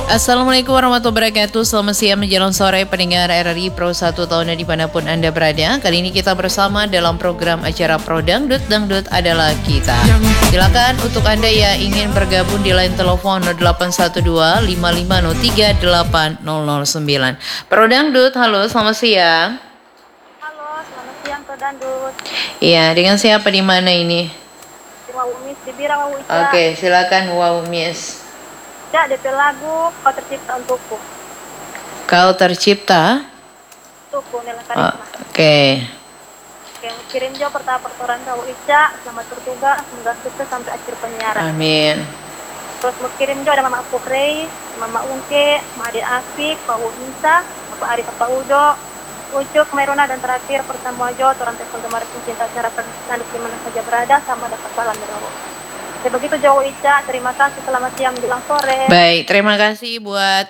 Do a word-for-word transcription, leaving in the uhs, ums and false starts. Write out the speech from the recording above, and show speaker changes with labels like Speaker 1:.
Speaker 1: Assalamualaikum warahmatullahi wabarakatuh. Selamat siang menjelang sore pendengar R R I Pro satu tahun dimanapun Anda berada. Kali ini kita bersama dalam program acara Pro Dangdut, Dangdut adalah kita. Silakan untuk Anda yang ingin bergabung di line telepon nol delapan satu dua lima lima nol tiga delapan nol nol sembilan. Pro Dangdut, halo selamat siang.
Speaker 2: Halo, selamat siang Pro Dangdut.
Speaker 1: Iya, dengan siapa di mana ini?
Speaker 2: Di Wawu Miss, di Bira Wawu Ica.
Speaker 1: Oke, silakan Wow Miss.
Speaker 2: Ya, D P lagu Kau Tercipta Untukku.
Speaker 1: Kau tercipta?
Speaker 2: Untukku, Nela
Speaker 1: Oh,
Speaker 2: Karisma.
Speaker 1: Oke.
Speaker 2: Oke, kirim jo pertama pertoran Wawu Ica. Selamat bertugas, semoga sukses sampai akhir penyiaran.
Speaker 1: Amin.
Speaker 2: Terus mau kirim jo ada Mama Pukrei, Mama Ungke, Mama Ade Afik, Pak Nisa, Bapak Ari Papa Udo, Ucuk, Merona, dan terakhir pertemuan jo Turan Telepon Gemar Pencinta Acara Pernikahan di mana saja berada, sama dapat salam dari Wawu. Begitu Jawa Ica, terima kasih, selamat siang menjelang sore.
Speaker 1: Baik, terima kasih buat